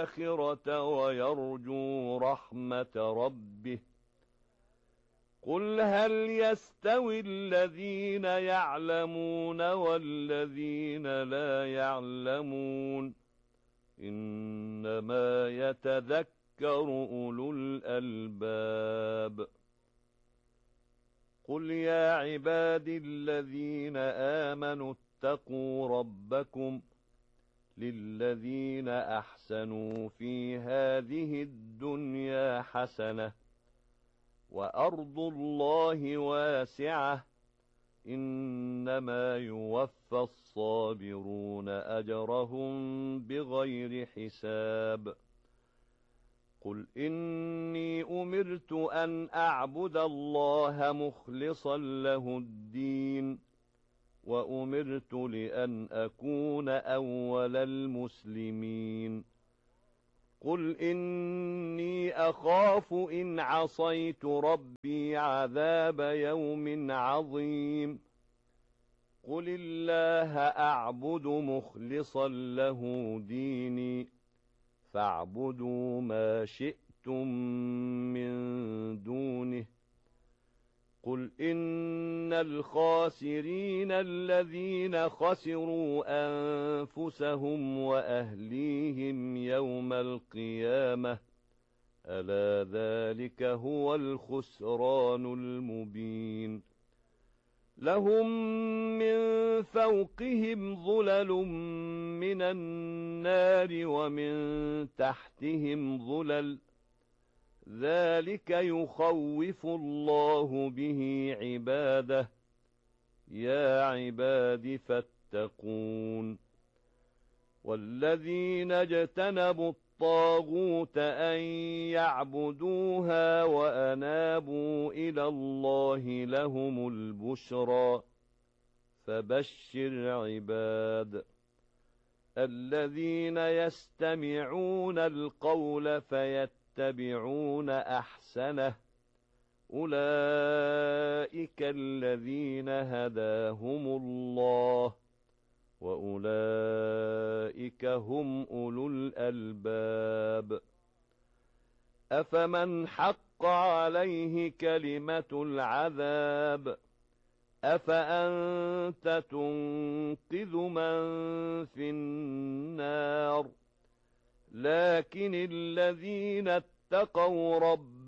الآخرة ويرجو رحمة ربه قل هل يستوي الذين يعلمون والذين لا يعلمون إنما يتذكر أولو الألباب قل يا عبادي الذين آمنوا اتقوا ربكم للذين أحسنوا في هذه الدنيا حسنة وأرض الله واسعة إنما يوفى الصابرون أجرهم بغير حساب قل إني أمرت أن أعبد الله مخلصا له الدين وأمرت لأن أكون أول المسلمين قل إني أخاف إن عصيت ربي عذاب يوم عظيم قل الله أعبد مخلصا له ديني فاعبدوا ما شئتم من دونه قل إن الخاسرين الذين خسروا أنفسهم وأهليهم يوم القيامة ألا ذلك هو الخسران المبين لهم من فوقهم ظلل من النار ومن تحتهم ظلل ذلك يخوف الله به عباده يا عباد فاتقون والذين اجتنبوا الطاغوت أن يعبدوها وأنابوا إلى الله لهم البشرى فبشر عباد الذين يستمعون القول فيتبعون أحسنه أولئك الذين هداهم الله وأولئك هم أولو الألباب أفمن حق عليه كلمة العذاب أفأنت تنقذ من في النار لكن الذين اتقوا ربهم